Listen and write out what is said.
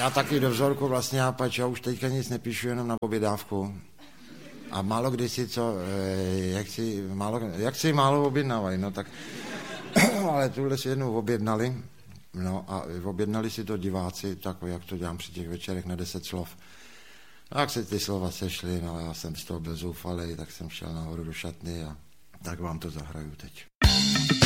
já taky do vzorku vlastně, já už teďka nic nepíšu, jenom na objednávku. A málo kdy si jak si málo objednávají, no tak, ale tuhle si jednou objednali, no a objednali si to diváci, tak jak to dělám při těch večerech na 10 slov. No, jak se ty slova sešly, no já jsem z toho byl zoufalej, tak jsem šel nahoru do šatny a tak vám to zahraju teď.